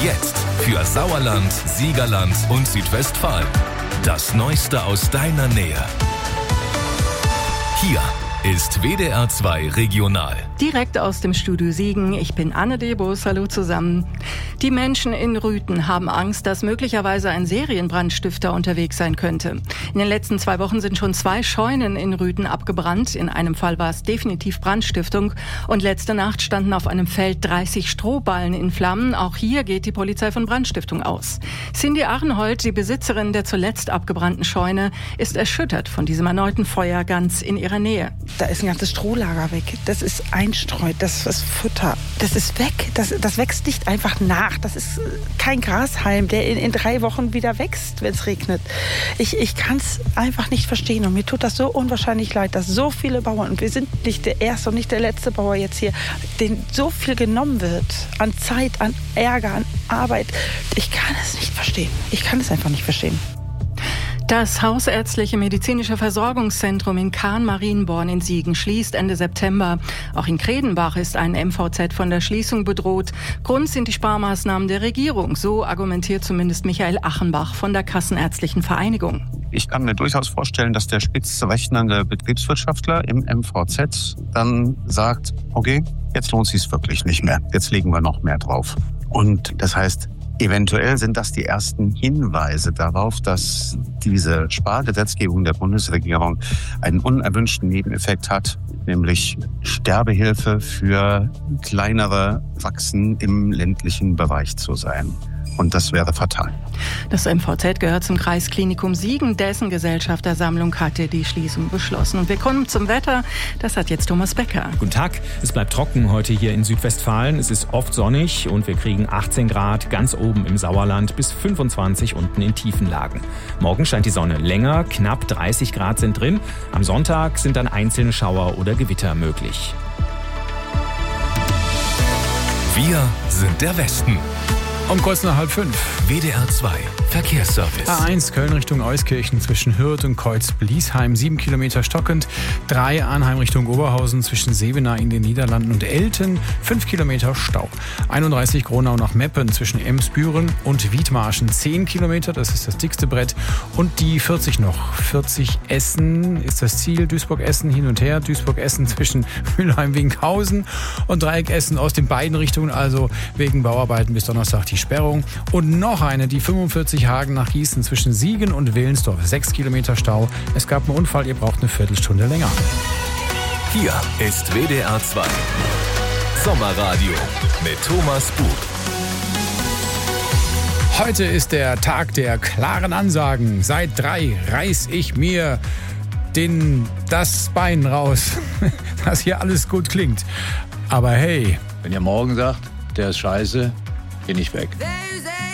Jetzt für Sauerland, Siegerland und Südwestfalen. Das Neueste aus deiner Nähe. Hier ist WDR 2 Regional. Direkt aus dem Studio Siegen. Ich bin Anne Debus. Hallo zusammen. Die Menschen in Rüthen haben Angst, dass möglicherweise ein Serienbrandstifter unterwegs sein könnte. In den letzten 2 Wochen sind schon 2 Scheunen in Rüthen abgebrannt. In einem Fall war es definitiv Brandstiftung. Und letzte Nacht standen auf einem Feld 30 Strohballen in Flammen. Auch hier geht die Polizei von Brandstiftung aus. Cindy Arenhold, die Besitzerin der zuletzt abgebrannten Scheune, ist erschüttert von diesem erneuten Feuer ganz in ihrer Nähe. Da ist ein ganzes Strohlager weg. Das ist einstreut, das ist Futter. Das ist weg. Das wächst nicht einfach nach. Das ist kein Grashalm, der in 3 Wochen wieder wächst, wenn es regnet. Ich kann es einfach nicht verstehen. Und mir tut das so unwahrscheinlich leid, dass so viele Bauern, und wir sind nicht der erste und nicht der letzte Bauer jetzt hier, denen so viel genommen wird. An Zeit, an Ärger, an Arbeit. Ich kann es nicht verstehen. Ich kann es einfach nicht verstehen. Das Hausärztliche Medizinische Versorgungszentrum in Kahn-Marienborn in Siegen schließt Ende September. Auch in Kredenbach ist ein MVZ von der Schließung bedroht. Grund sind die Sparmaßnahmen der Regierung. So argumentiert zumindest Michael Achenbach von der Kassenärztlichen Vereinigung. Ich kann mir durchaus vorstellen, dass der spitz rechnende Betriebswirtschaftler im MVZ dann sagt, okay, jetzt lohnt es sich wirklich nicht mehr. Jetzt legen wir noch mehr drauf. Und das heißt, eventuell sind das die ersten Hinweise darauf, dass diese Spargesetzgebung der Bundesregierung einen unerwünschten Nebeneffekt hat, nämlich Sterbehilfe für kleinere Wachsen im ländlichen Bereich zu sein. Und das wäre fatal. Das MVZ gehört zum Kreisklinikum Siegen. Dessen Gesellschaftersammlung hatte die Schließung beschlossen. Und wir kommen zum Wetter. Das hat jetzt Thomas Becker. Guten Tag. Es bleibt trocken heute hier in Südwestfalen. Es ist oft sonnig und wir kriegen 18 Grad ganz oben im Sauerland bis 25 unten in tiefen Lagen. Morgen scheint die Sonne länger. Knapp 30 Grad sind drin. Am Sonntag sind dann einzelne Schauer oder Gewitter möglich. Wir sind der Westen. Um kurz nach 4:30. WDR 2 Verkehrsservice. A1 Köln Richtung Euskirchen zwischen Hürth und Kreuz-Bliesheim 7 Kilometer stockend. 3 Arnheim Richtung Oberhausen zwischen Sevenaer in den Niederlanden und Elten 5 Kilometer Stau. 31 Gronau nach Meppen zwischen Emsbüren und Wiedmarschen 10 Kilometer, das ist das dickste Brett. Und die 40 noch. 40 Essen ist das Ziel. Duisburg-Essen hin und her. Duisburg-Essen zwischen Mülheim-Winkhausen und Dreieck Essen aus den beiden Richtungen. Also wegen Bauarbeiten bis Donnerstag die Sperrung. Und noch eine, die 45 Hagen nach Gießen zwischen Siegen und Willensdorf. 6 Kilometer Stau. Es gab einen Unfall, ihr braucht eine Viertelstunde länger. Hier ist WDR 2 Sommerradio mit Thomas Bug. Heute ist der Tag der klaren Ansagen. Seit 3 reiß ich mir das Bein raus, dass hier alles gut klingt. Aber hey. Wenn ihr morgen sagt, der ist scheiße, bin ich weg.